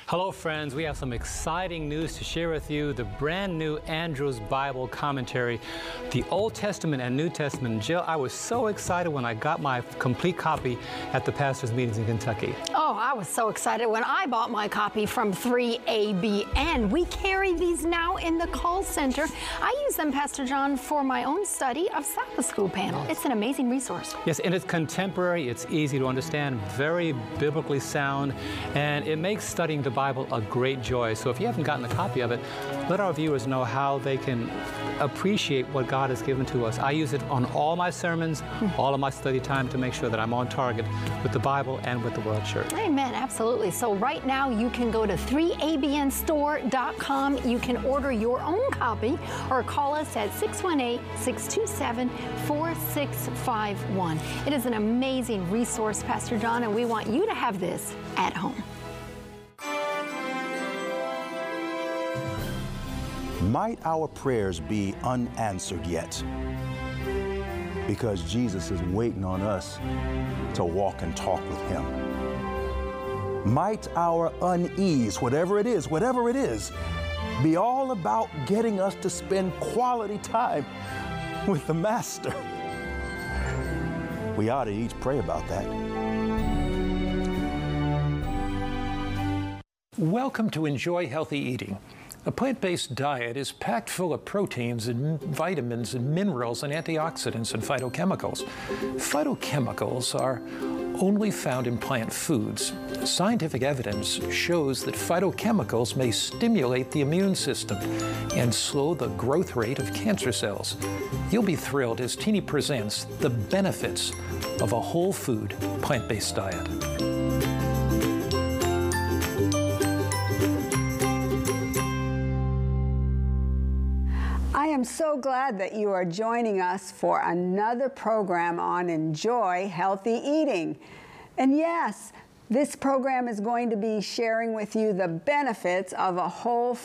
Hello friends, we have some exciting news to share with you. The brand new Andrews Bible Commentary, the Old Testament and New Testament. Jill, I was so excited when I got my complete copy at the pastors' meetings in Kentucky. Oh, I was so excited when I bought my copy from 3ABN. We carry these now in the call center. I use them, Pastor John, for my own study of Sabbath School panel. It's an amazing resource. Yes, and it's contemporary, it's easy to understand, very biblically sound, and it makes studying the Bible a great joy. So if you haven't gotten a copy of it, let our viewers know how they can appreciate what God has given to us. I use it on all my sermons, all of my study time to make sure that I'm on target with the Bible and with the World Church. Amen, absolutely. So right now you can go to 3abnstore.com. You can order your own copy or call us at 618-627-4651. It is an amazing resource, Pastor John, and we want you to have this at home. Might our prayers be unanswered yet? Because Jesus is waiting on us to walk and talk with Him. Might our unease, whatever it is, be all about getting us to spend quality time with the Master? We ought to each pray about that. Welcome to Enjoy Healthy Eating. A plant-based diet is packed full of proteins and vitamins and minerals and antioxidants and phytochemicals. Phytochemicals are only found in plant foods. Scientific evidence shows that phytochemicals may stimulate the immune system and slow the growth rate of cancer cells. You'll be thrilled as Teeny presents the benefits of a whole food plant-based diet. I am so glad that you are joining us for another program on Enjoy Healthy Eating. And yes, this program is going to be sharing with you the benefits of a whole